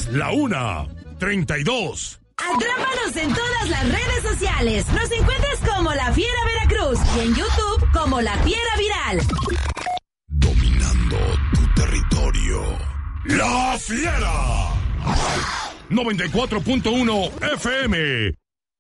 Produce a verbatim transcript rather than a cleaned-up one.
Es la una treinta y dos. Atrápanos en todas las redes sociales. Nos encuentras como La Fiera Veracruz y en YouTube como La Fiera Viral. Dominando tu territorio. La Fiera. noventa y cuatro punto uno F M.